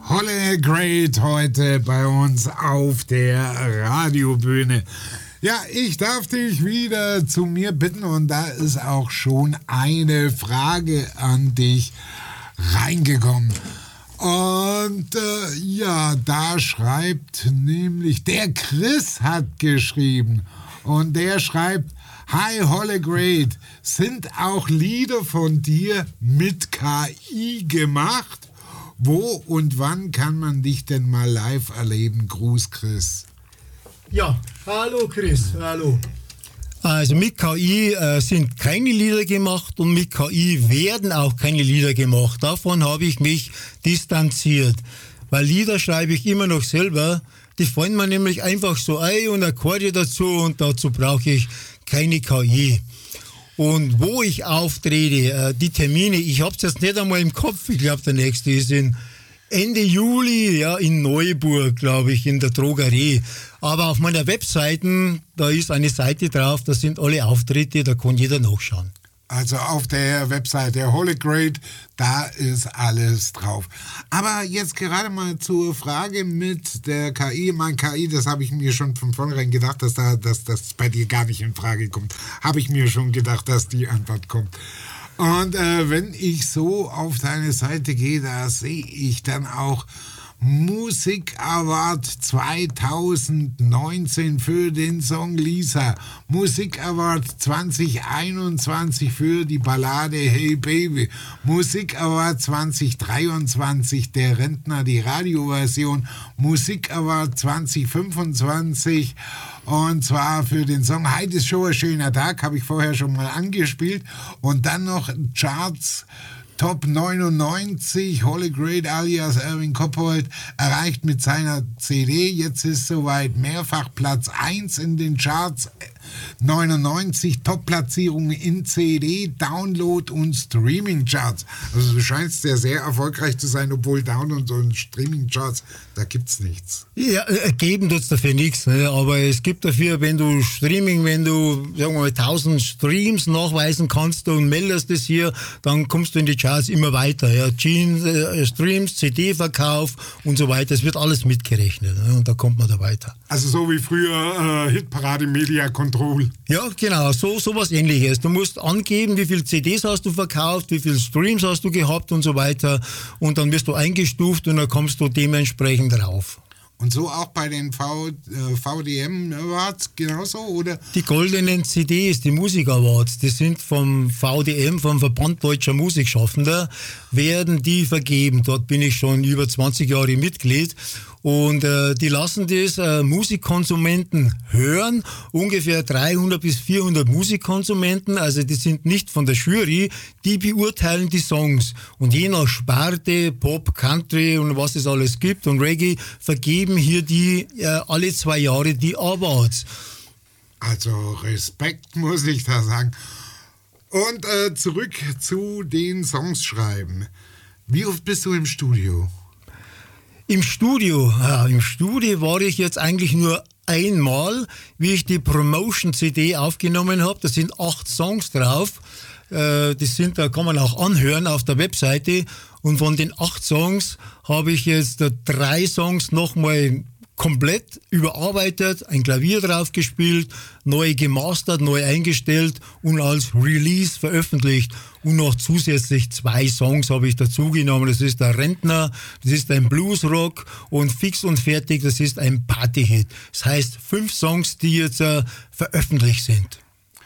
Holle Great heute bei uns auf der Radiobühne. Ja, ich darf dich wieder zu mir bitten und da ist auch schon eine Frage an dich reingekommen. Und ja, da schreibt nämlich, der Chris hat geschrieben und der schreibt: Hi Holle Great, sind auch Lieder von dir mit KI gemacht? Wo und wann kann man dich denn mal live erleben? Gruß, Chris. Ja, hallo Chris, hallo. Also mit KI sind keine Lieder gemacht und mit KI werden auch keine Lieder gemacht. Davon habe ich mich distanziert, weil Lieder schreibe ich immer noch selber. Die fallen mir nämlich einfach so ein und Akkorde dazu und dazu brauche ich keine KI. Und wo ich auftrete, die Termine, ich habe es jetzt nicht einmal im Kopf. Ich glaube, der nächste ist Ende Juli, ja, in Neuburg, glaube ich, in der Drogerie. Aber auf meiner Webseite, da ist eine Seite drauf, da sind alle Auftritte, da kann jeder nachschauen. Also auf der Webseite Holle Great, da ist alles drauf. Aber jetzt gerade mal zur Frage mit der KI. Mein KI, das habe ich mir schon von vornherein gedacht, dass das bei dir gar nicht in Frage kommt. Habe ich mir schon gedacht, dass die Antwort kommt. Und wenn ich so auf deine Seite gehe, da sehe ich dann auch Musik Award 2019 für den Song Lisa. Musik Award 2021 für die Ballade Hey Baby. Musik Award 2023 der Rentner, die Radioversion. Musik Award 2025 und zwar für den Song Heute ist schon ein schöner Tag, habe ich vorher schon mal angespielt. Und dann noch Charts Top 99, Holle Great alias Erwin Koppold erreicht mit seiner CD, jetzt ist soweit, mehrfach Platz 1 in den Charts, 99 Top-Platzierungen in CD, Download und Streaming-Charts. Also du scheinst ja sehr erfolgreich zu sein, obwohl Download und Streaming-Charts, da gibt's nichts. Ja, geben tut's dafür nichts, ne? Aber es gibt dafür, wenn du Streaming, wenn du, sagen wir mal, 1000 Streams nachweisen kannst und meldest es hier, dann kommst du in die Charts immer weiter. Ja? Streams, CD-Verkauf und so weiter, es wird alles mitgerechnet, ne? Und da kommt man da weiter. Also so wie früher Hitparade Media Control. Ja, genau, sowas Ähnliches. Du musst angeben, wie viele CDs hast du verkauft, wie viele Streams hast du gehabt und so weiter. Und dann wirst du eingestuft und dann kommst du dementsprechend drauf. Und so auch bei den VDM Awards genauso, oder? Die goldenen CDs, die Musik Awards, die sind vom VDM, vom Verband Deutscher Musikschaffender, werden die vergeben. Dort bin ich schon über 20 Jahre Mitglied. Und die lassen das Musikkonsumenten hören, ungefähr 300 bis 400 Musikkonsumenten, also die sind nicht von der Jury, die beurteilen die Songs. Und je nach Sparte, Pop, Country und was es alles gibt und Reggae, vergeben hier die alle 2 Jahre die Awards. Also Respekt, muss ich da sagen. Und zurück zu den Songs schreiben. Wie oft bist du im Studio? Im Studio war ich jetzt eigentlich nur einmal, wie ich die Promotion-CD aufgenommen habe. Da sind 8 Songs drauf. Da kann man auch anhören auf der Webseite. Und von den 8 Songs habe ich jetzt 3 Songs nochmal komplett überarbeitet, ein Klavier drauf gespielt, neu gemastert, neu eingestellt und als Release veröffentlicht. Und noch zusätzlich 2 Songs habe ich dazugenommen. Das ist der Rentner, das ist ein Bluesrock und Fix und Fertig, das ist ein Partyhit. Das heißt 5 Songs, die jetzt veröffentlicht sind.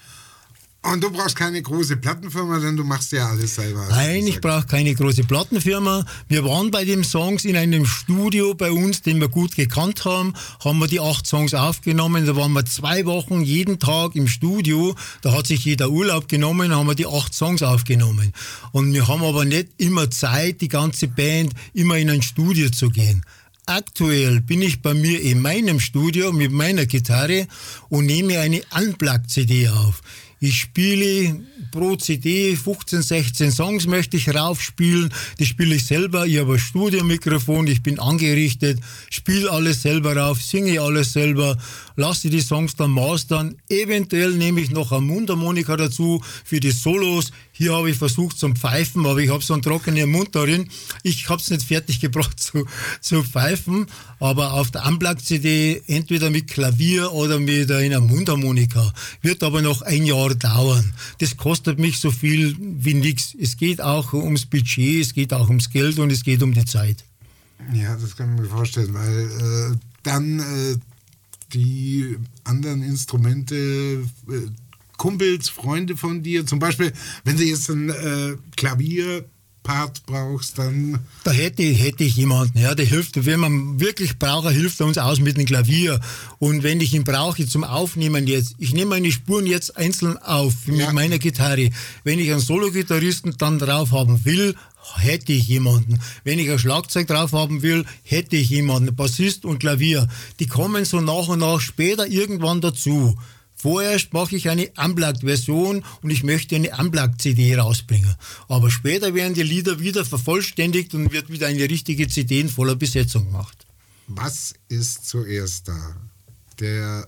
Und du brauchst keine große Plattenfirma, denn du machst ja alles selber. Nein, ich brauche keine große Plattenfirma. Wir waren bei den Songs in einem Studio bei uns, den wir gut gekannt haben wir die 8 Songs aufgenommen. Da waren wir 2 Wochen jeden Tag im Studio. Da hat sich jeder Urlaub genommen, haben wir die 8 Songs aufgenommen. Und wir haben aber nicht immer Zeit, die ganze Band immer in ein Studio zu gehen. Aktuell bin ich bei mir in meinem Studio mit meiner Gitarre und nehme eine Unplugged-CD auf. Ich spiele pro CD 15, 16 Songs möchte ich raufspielen. Die spiele ich selber. Ich habe ein Studiomikrofon, ich bin angerichtet, spiele alles selber rauf, singe alles selber, lasse die Songs dann mastern. Eventuell nehme ich noch eine Mundharmonika dazu für die Solos. Hier habe ich versucht zum Pfeifen, aber ich habe so einen trockenen Mund darin. Ich habe es nicht fertig gebracht zu pfeifen, aber auf der Unplugged-CD entweder mit Klavier oder mit einer Mundharmonika. Wird aber noch ein Jahr dauern. Das kostet mich so viel wie nichts. Es geht auch ums Budget, es geht auch ums Geld und es geht um die Zeit. Ja, das kann ich mir vorstellen, weil dann die anderen Instrumente, Kumpels, Freunde von dir, zum Beispiel, wenn du jetzt einen Klavierpart brauchst, dann... Da hätte ich jemanden, ja, der hilft, wenn man wirklich braucht, hilft er uns aus mit dem Klavier. Und wenn ich ihn brauche zum Aufnehmen jetzt, ich nehme meine Spuren jetzt einzeln auf mit meiner Gitarre. Wenn ich einen Solo-Gitarristen dann drauf haben will, hätte ich jemanden. Wenn ich ein Schlagzeug drauf haben will, hätte ich jemanden. Bassist und Klavier. Die kommen so nach und nach später irgendwann dazu. Vorerst mache ich eine Unplugged-Version und ich möchte eine Unplugged-CD rausbringen. Aber später werden die Lieder wieder vervollständigt und wird wieder eine richtige CD in voller Besetzung gemacht. Was ist zuerst da? Der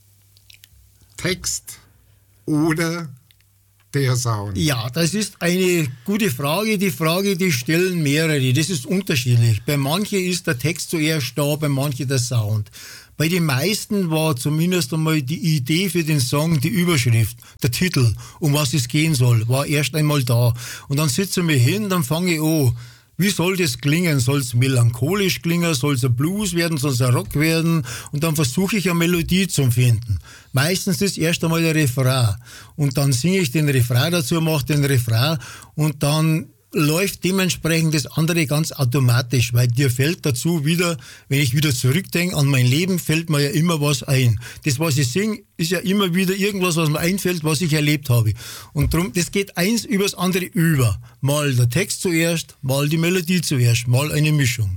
Text oder der Sound? Ja, das ist eine gute Frage. Die Frage, die stellen mehrere. Das ist unterschiedlich. Bei manchen ist der Text zuerst da, bei manchen der Sound. Bei den meisten war zumindest einmal die Idee für den Song, die Überschrift, der Titel, um was es gehen soll, war erst einmal da. Und dann sitze ich mir hin, dann fange ich an. Wie soll das klingen? Soll es melancholisch klingen? Soll es ein Blues werden? Soll es ein Rock werden? Und dann versuche ich eine Melodie zu finden. Meistens ist erst einmal der Refrain. Und dann singe ich den Refrain dazu, mache den Refrain und dann läuft dementsprechend das andere ganz automatisch, weil dir fällt dazu wieder, wenn ich wieder zurückdenke an mein Leben, fällt mir ja immer was ein. Das, was ich singe, ist ja immer wieder irgendwas, was mir einfällt, was ich erlebt habe. Und darum, das geht eins übers andere über. Mal der Text zuerst, mal die Melodie zuerst, mal eine Mischung.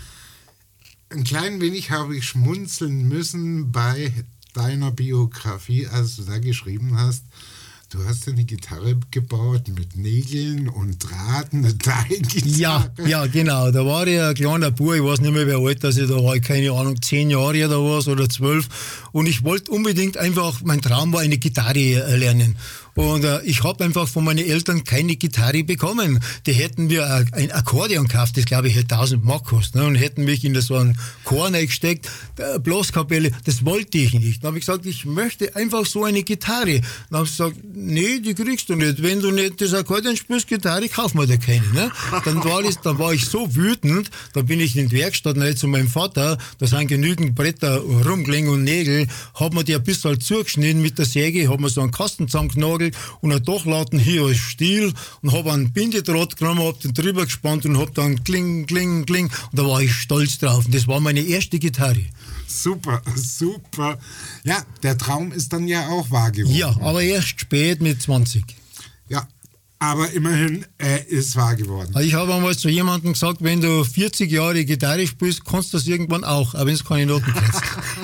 Ein klein wenig habe ich schmunzeln müssen bei deiner Biografie, als du da geschrieben hast, du hast eine Gitarre gebaut mit Nägeln und Draht, eine Teilgitarre. Ja, genau. Da war ich ein kleiner Bub, ich weiß nicht mehr, wie alt das ich da war, keine Ahnung, 10 Jahre oder was oder 12. Und ich wollte unbedingt einfach, mein Traum war, eine Gitarre lernen. Und ich habe einfach von meinen Eltern keine Gitarre bekommen. Die hätten mir ein Akkordeon gekauft, das glaube ich hätte 1000 Mark gekostet, ne? Und hätten mich in so einen Chor reingesteckt, Blaskapelle, das wollte ich nicht. Dann habe ich gesagt, ich möchte einfach so eine Gitarre. Dann haben sie gesagt, nee, die kriegst du nicht. Wenn du nicht das Akkordeon spielst, Gitarre, kauf mir da keine. Ne? Dann war ich so wütend, da bin ich in die Werkstatt rein zu meinem Vater, da sind genügend Bretter rumgelegen und Nägel, hab mir die ein bisschen zugeschnitten mit der Säge, hab mir so einen Kasten zusammengenagelt und einen Dachlatten hier als Stiel und hab einen Bindedraht genommen, hab den drüber gespannt und hab dann kling, kling, kling und da war ich stolz drauf. Und das war meine erste Gitarre. Super, super. Ja, der Traum ist dann ja auch wahr geworden. Ja, aber erst spät mit 20. Ja, aber immerhin, er ist wahr geworden. Ich habe einmal zu jemandem gesagt, wenn du 40 Jahre Gitarre spielst, kannst du das irgendwann auch wenn du keine Noten kennst.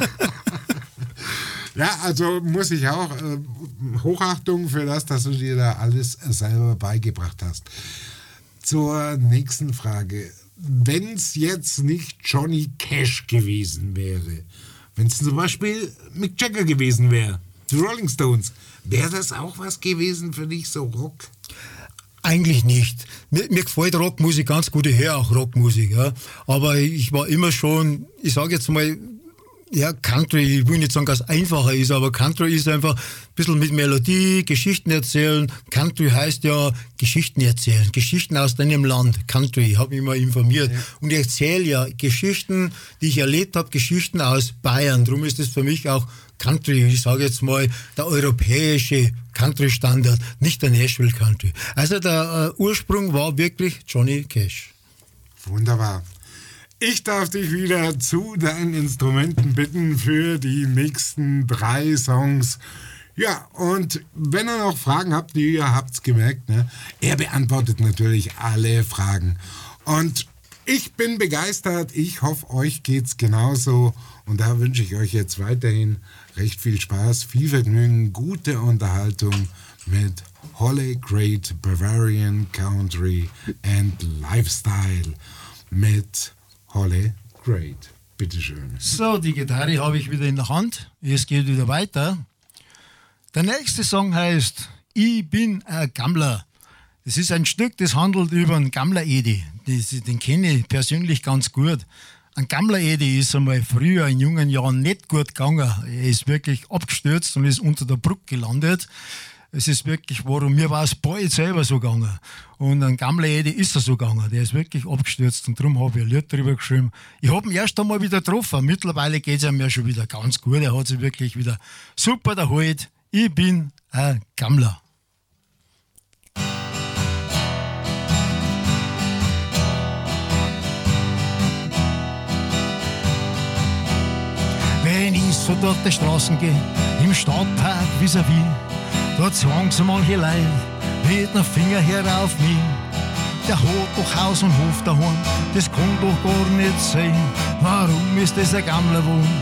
Ja, also muss ich auch Hochachtung für das, dass du dir da alles selber beigebracht hast. Zur nächsten Frage. Wenn es jetzt nicht Johnny Cash gewesen wäre, wenn es zum Beispiel Mick Jagger gewesen wäre, die Rolling Stones, wäre das auch was gewesen für dich, so Rock? Eigentlich nicht. Mir gefällt Rockmusik ganz gut, ich höre auch Rockmusik. Ja. Aber ich war immer schon, ich sage jetzt mal, ja, Country, ich will nicht sagen, dass es einfacher ist, aber Country ist einfach ein bisschen mit Melodie, Geschichten erzählen. Country heißt ja Geschichten erzählen, Geschichten aus deinem Land. Country, habe ich mal informiert. Ja. Und ich erzähle ja Geschichten, die ich erlebt habe, Geschichten aus Bayern. Darum ist es für mich auch Country, ich sage jetzt mal, der europäische Country-Standard, nicht der Nashville Country. Also der Ursprung war wirklich Johnny Cash. Wunderbar. Ich darf dich wieder zu deinen Instrumenten bitten für die nächsten 3 Songs. Ja, und wenn ihr noch Fragen habt, ihr habt's gemerkt, ne? Er beantwortet natürlich alle Fragen. Und ich bin begeistert, ich hoffe, euch geht's genauso. Und da wünsche ich euch jetzt weiterhin recht viel Spaß, viel Vergnügen, gute Unterhaltung mit Holle Great Bavarian Country and Lifestyle mit Holle Great. Bitteschön. So, die Gitarre habe ich wieder in der Hand. Es geht wieder weiter. Der nächste Song heißt Ich bin ein Gammler. Das ist ein Stück, das handelt über einen Gammler-Edi. Den kenne ich persönlich ganz gut. Ein Gammler-Edi ist einmal früher in jungen Jahren nicht gut gegangen. Er ist wirklich abgestürzt und ist unter der Brücke gelandet. Es ist wirklich, mir war es bald selber so gegangen. Und ein Gammler-Edi ist er so gegangen. Der ist wirklich abgestürzt und darum habe ich ein Lied darüber geschrieben. Ich habe ihn erst einmal wieder getroffen. Mittlerweile geht es ihm ja schon wieder ganz gut. Er hat sich wirklich wieder super erholt. Ich bin ein Gammler. Wenn ich so durch die Straßen gehe, im Stadtpark vis-à-vis, dort sagen so manche Leute mit dem Finger her auf mich. Der hat doch Haus und Hof daheim, das kann doch gar nicht sein. Warum ist das ein Gammlerwohn?